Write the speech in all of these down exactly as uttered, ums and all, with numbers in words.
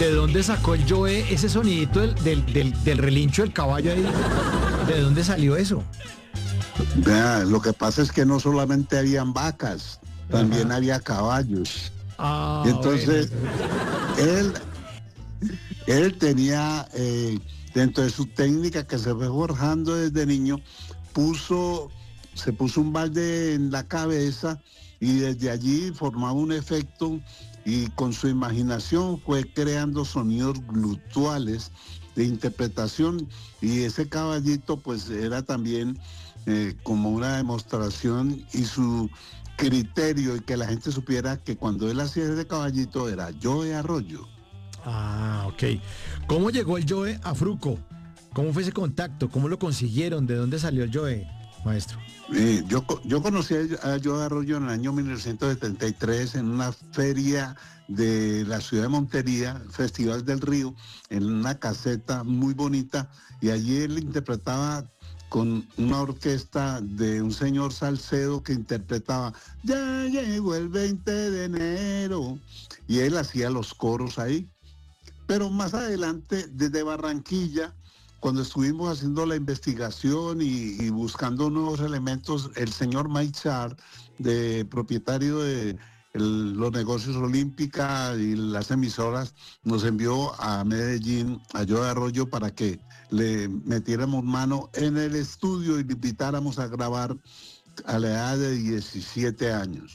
¿De dónde sacó el Joe ese sonidito del, del, del, del relincho del caballo ahí? ¿De dónde salió eso? Vea, lo que pasa es que no solamente habían vacas, también Ajá. había caballos. Ah, Y entonces, bueno. él, él tenía, eh, dentro de su técnica que se fue forjando desde niño, puso, se puso un balde en la cabeza y desde allí formaba un efecto y con su imaginación fue creando sonidos glutuales de interpretación y ese caballito pues era también eh, como una demostración y su criterio y que la gente supiera que cuando él hacía ese caballito era Joe Arroyo. Ah, ok. ¿Cómo llegó el Joe a Fruco? ¿Cómo fue ese contacto? ¿Cómo lo consiguieron? ¿De dónde salió el Joe, maestro? Eh, yo, yo conocí a Joe Arroyo en el año mil novecientos setenta y tres en una feria de la ciudad de Montería, Festival del Río, en una caseta muy bonita, y allí él interpretaba con una orquesta de un señor Salcedo que interpretaba "Ya llegó el veinte de enero", y él hacía los coros ahí. Pero más adelante, desde Barranquilla, cuando estuvimos haciendo la investigación y, y buscando nuevos elementos, el señor Maichar, de propietario de el, los negocios Olímpica y las emisoras, nos envió a Medellín, a Joe Arroyo, para que le metiéramos mano en el estudio y le invitáramos a grabar a la edad de diecisiete años.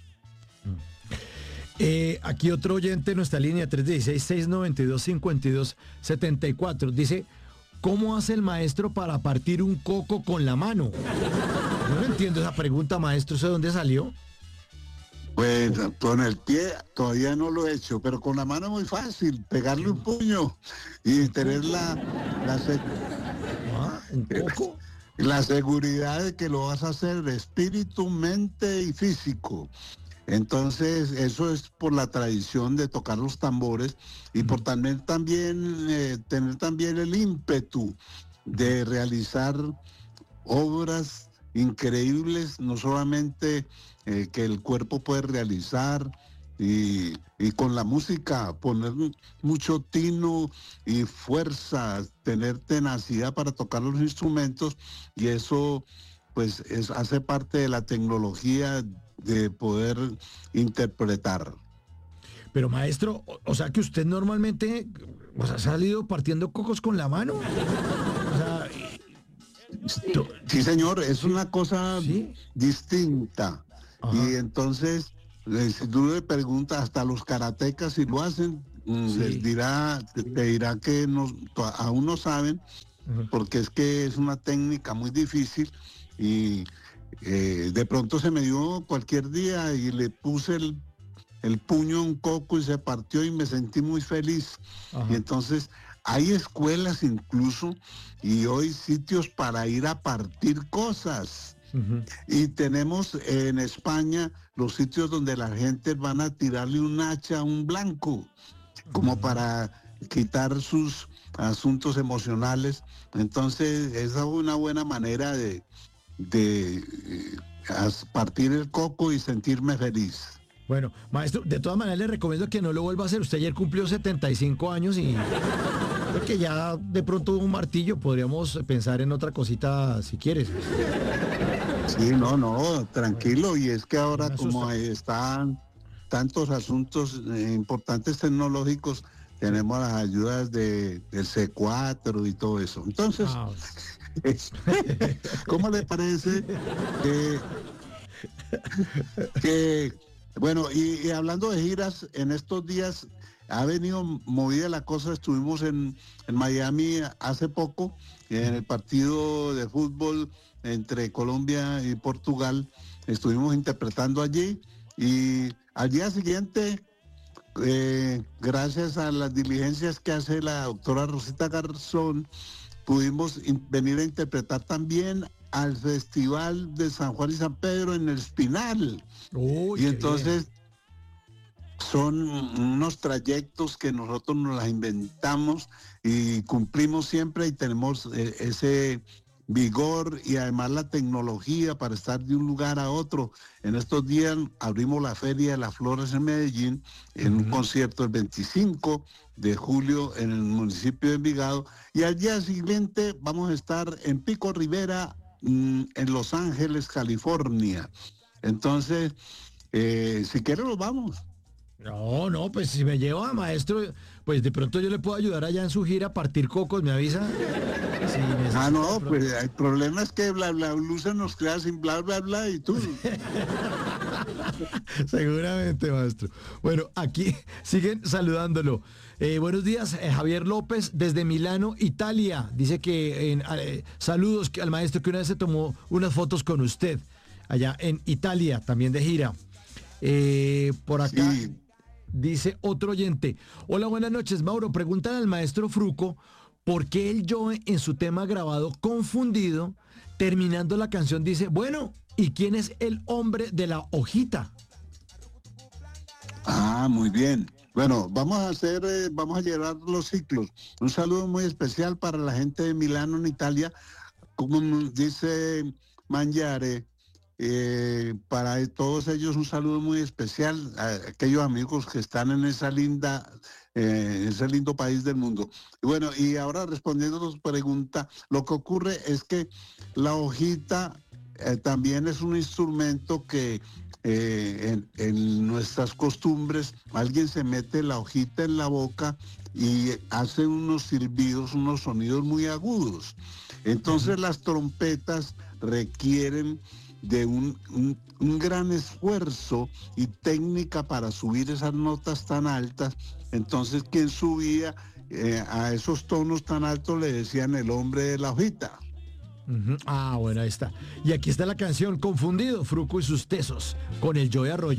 Eh, aquí otro oyente en nuestra línea tres uno seis, seis nueve dos, cinco dos siete cuatro dice, ¿cómo hace el maestro para partir un coco con la mano? Yo no entiendo esa pregunta, maestro, ¿eso de dónde salió? Pues con el pie todavía no lo he hecho, pero con la mano es muy fácil, pegarle un puño y tener la, la, se- Ah, ¿un coco? la seguridad de que lo vas a hacer de espíritu, mente y físico. Entonces, eso es por la tradición de tocar los tambores y por también, también eh, tener también el ímpetu de realizar obras increíbles, no solamente eh, que el cuerpo puede realizar, y, y con la música poner mucho tino y fuerza, tener tenacidad para tocar los instrumentos, y eso pues es, hace parte de la tecnología de poder interpretar. Pero maestro, o, o sea que usted normalmente, o sea, ha salido partiendo cocos con la mano. O sea, to- Sí, señor, es sí, una cosa sí. distinta. Y Ajá, entonces, eh, si tú le preguntas hasta a los karatecas si lo hacen, mm, les sí. dirá, te, te dirá que no, to- aún no saben, Ujú. porque es que es una técnica muy difícil y eh, de pronto se me dio cualquier día y le puse el, el puño a un coco y se partió y me sentí muy feliz. Y Ajá. entonces hay escuelas incluso y hoy sitios para ir a partir cosas. Ujú. Y tenemos en España los sitios donde la gente van a tirarle un hacha a un blanco, como para quitar sus asuntos emocionales. Entonces, esa es una buena manera de, de eh, as- partir el coco y sentirme feliz. Bueno, maestro, de todas maneras le recomiendo que no lo vuelva a hacer. Usted ayer cumplió setenta y cinco años y creo que ya de pronto un martillo podríamos pensar en otra cosita si quieres. Sí, no, no, Bueno, tranquilo. Y es que no ahora me como asusta. están tantos asuntos eh, importantes tecnológicos, Sí. tenemos las ayudas de, del C cuatro y todo eso. Entonces, Ah, ¿cómo le parece que, que bueno, y, y hablando de giras, en estos días ha venido movida la cosa? Estuvimos en, en Miami hace poco, en el partido de fútbol entre Colombia y Portugal. Estuvimos interpretando allí y al día siguiente, eh, gracias a las diligencias que hace la doctora Rosita Garzón, pudimos in- venir a interpretar también al Festival de San Juan y San Pedro en el Espinal. uy, Y qué bien. entonces son unos trayectos que nosotros nos las inventamos y cumplimos siempre, y tenemos eh, ese vigor y además la tecnología para estar de un lugar a otro. En estos días abrimos la Feria de las Flores en Medellín, en uh-huh. un concierto el veinticinco de julio en el municipio de Envigado, y al día siguiente vamos a estar en Pico Rivera, mmm, en Los Ángeles, California. Entonces, eh, si quiere nos vamos. No, no, pues si me lleva, maestro, pues de pronto yo le puedo ayudar allá en su gira a partir cocos, ¿me avisa? Sí, ah, no, pues el problema es que bla, bla, bla, se nos queda sin bla, bla, bla y tú. Seguramente, maestro. Bueno, aquí siguen saludándolo. Eh, buenos días, eh, Javier López, desde Milano, Italia. Dice que en, eh, saludos al maestro que una vez se tomó unas fotos con usted, allá en Italia, también de gira. Eh, por acá... Sí. Dice otro oyente, hola, buenas noches, Mauro, preguntan al maestro Fruco por qué el Joe en su tema grabado Confundido, terminando la canción dice, bueno, ¿y quién es el hombre de la hojita? Ah, muy bien. Bueno, vamos a hacer, eh, vamos a llevar los ciclos. Un saludo muy especial para la gente de Milano, en Italia, como dice Mangiare. Eh, para todos ellos un saludo muy especial a aquellos amigos que están en esa linda, eh, ese lindo país del mundo. Y bueno, y ahora respondiendo a tu pregunta, lo que ocurre es que la hojita eh, también es un instrumento que eh, en, en nuestras costumbres alguien se mete la hojita en la boca y hace unos silbidos, unos sonidos muy agudos. Entonces las trompetas requieren de un, un, un gran esfuerzo y técnica para subir esas notas tan altas. Entonces quien subía eh, a esos tonos tan altos le decían el hombre de la hojita. Uh-huh. Ah, bueno, ahí está. Y aquí está la canción Confundido, Fruco y sus tesos, con el Joe Arroyo.